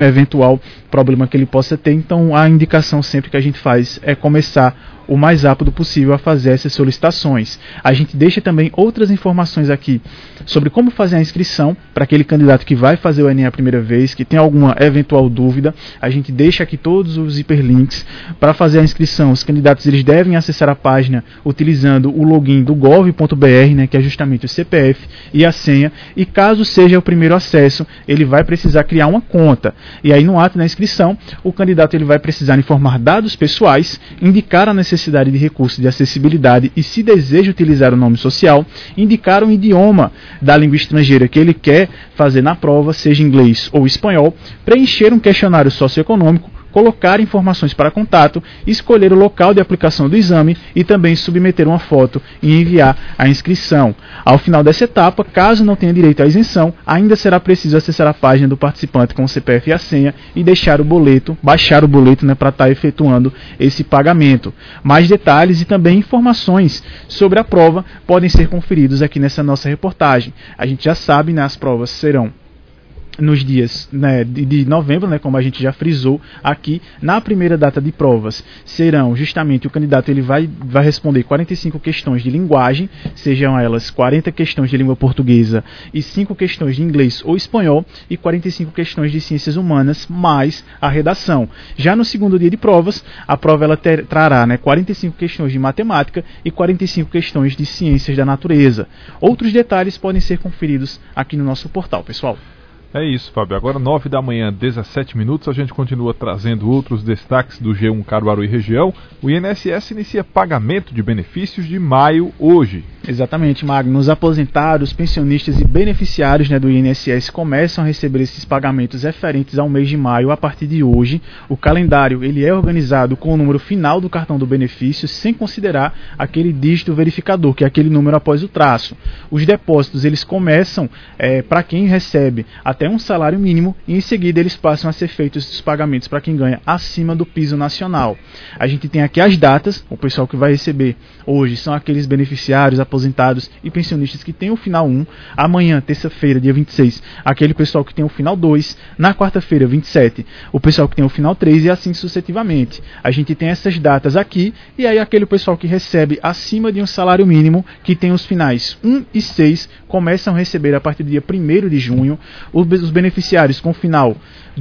eventual problema que ele possa ter. Então a indicação sempre que a gente faz é começar o mais rápido possível a fazer essas solicitações. A gente deixa também outras informações aqui sobre como fazer a inscrição para aquele candidato que vai fazer o Enem a primeira vez, que tem alguma eventual dúvida. A gente deixa aqui todos os hiperlinks para fazer a inscrição. Os candidatos eles devem acessar a página utilizando o login do gov.br, né, que é justamente o CPF e a senha, e caso seja o primeiro acesso, ele vai precisar criar uma conta. E aí no ato da inscrição, o candidato ele vai precisar informar dados pessoais, indicar a necessidade de recursos de acessibilidade e, se deseja utilizar o nome social, indicar um idioma da língua estrangeira que ele quer fazer na prova, seja inglês ou espanhol, preencher um questionário socioeconômico, colocar informações para contato, escolher o local de aplicação do exame e também submeter uma foto e enviar a inscrição. Ao final dessa etapa, caso não tenha direito à isenção, ainda será preciso acessar a página do participante com o CPF e a senha e deixar o boleto, baixar o boleto, né, para estar efetuando esse pagamento. Mais detalhes e também informações sobre a prova podem ser conferidos aqui nessa nossa reportagem. A gente já sabe, né, as provas serão nos dias, né, de novembro, né, como a gente já frisou aqui. Na primeira data de provas serão justamente, o candidato ele vai responder 45 questões de linguagem, sejam elas 40 questões de língua portuguesa e 5 questões de inglês ou espanhol, e 45 questões de ciências humanas mais a redação. Já no segundo dia de provas, a prova ela trará, né, 45 questões de matemática e 45 questões de ciências da natureza. Outros detalhes podem ser conferidos aqui no nosso portal, pessoal. É isso, Fábio. Agora 9 da manhã, 17 minutos, a gente continua trazendo outros destaques do G1 Caruaru e região. O INSS inicia pagamento de benefícios de maio hoje. Exatamente, Magno. Os aposentados, pensionistas e beneficiários, né, do INSS começam a receber esses pagamentos referentes ao mês de maio a partir de hoje. O calendário ele é organizado com o número final do cartão do benefício, sem considerar aquele dígito verificador, que é aquele número após o traço. Os depósitos eles começam para quem recebe até um salário mínimo, e em seguida eles passam a ser feitos os pagamentos para quem ganha acima do piso nacional. A gente tem aqui as datas. O pessoal que vai receber hoje são aqueles beneficiários, aposentados e pensionistas que têm o final 1, amanhã, terça-feira, dia 26, aquele pessoal que tem o final 2, na quarta-feira, 27, o pessoal que tem o final 3 e assim sucessivamente. A gente tem essas datas aqui, e aí aquele pessoal que recebe acima de um salário mínimo, que tem os finais 1 e 6, começam a receber a partir do dia 1º de junho. Os beneficiários com final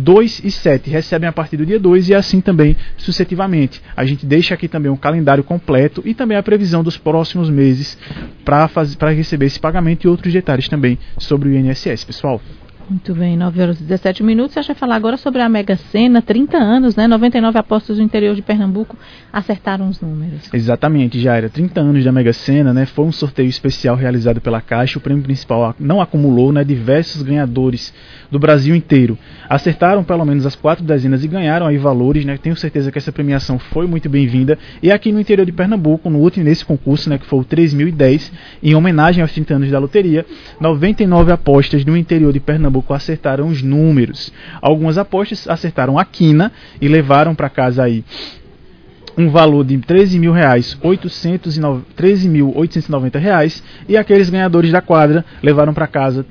2 e 7 recebem a partir do dia 2 e assim também sucessivamente. A gente deixa aqui também um calendário completo e também a previsão dos próximos meses para receber esse pagamento e outros detalhes também sobre o INSS, pessoal. Muito bem, 9 horas e 17 minutos. A gente vai falar agora sobre a Mega Sena, 30 anos, né? 99 apostas do interior de Pernambuco acertaram os números. Exatamente, já era 30 anos da Mega Sena, né? Foi um sorteio especial realizado pela Caixa. O prêmio principal não acumulou, né? Diversos ganhadores do Brasil inteiro acertaram pelo menos as 4 dezenas e ganharam aí valores, né? Tenho certeza que essa premiação foi muito bem-vinda. E aqui no interior de Pernambuco, nesse concurso, né, que foi o 3010, em homenagem aos 30 anos da loteria, 99 apostas do interior de Pernambuco acertaram os números. Algumas apostas acertaram a quina e levaram para casa aí um valor de R$ 13.890, e aqueles ganhadores da quadra levaram para casa R$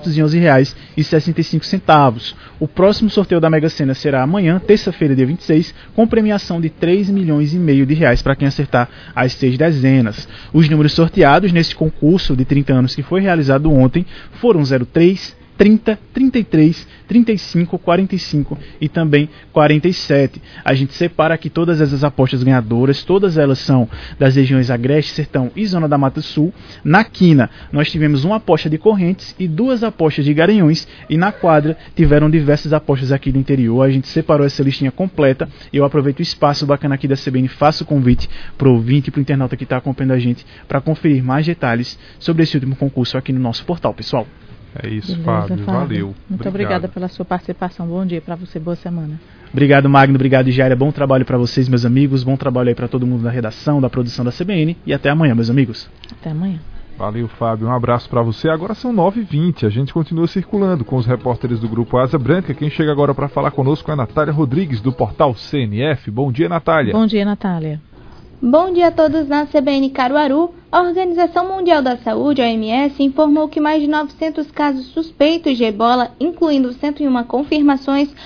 311,65. O próximo sorteio da Mega Sena será amanhã, terça-feira, dia 26, com premiação de R$ 3,5 milhões para quem acertar as 6 dezenas. Os números sorteados nesse concurso de 30 anos que foi realizado ontem foram 03, 30, 33, 35, 45 e também 47. A gente separa aqui todas essas apostas ganhadoras, todas elas são das regiões Agreste, Sertão e Zona da Mata Sul. Na quina, nós tivemos uma aposta de Correntes e 2 apostas de Garanhuns, e na quadra tiveram diversas apostas aqui do interior. A gente separou essa listinha completa e eu aproveito o espaço bacana aqui da CBN, faço o convite para o ouvinte e para o internauta que está acompanhando a gente para conferir mais detalhes sobre esse último concurso aqui no nosso portal, pessoal. É isso, Beleza, Fábio. Valeu. Muito obrigada pela sua participação. Bom dia para você, boa semana. Obrigado, Magno. Obrigado, Jaira. Bom trabalho para vocês, meus amigos. Bom trabalho aí para todo mundo da redação, da produção da CBN. E até amanhã, meus amigos. Até amanhã. Valeu, Fábio. Um abraço para você. Agora são 9h20. A gente continua circulando com os repórteres do Grupo Asa Branca. Quem chega agora para falar conosco é a Natália Rodrigues, do portal CNF. Bom dia, Natália. Bom dia, Natália. Bom dia a todos na CBN Caruaru. A Organização Mundial da Saúde, a OMS, informou que mais de 900 casos suspeitos de ebola, incluindo 101 confirmações,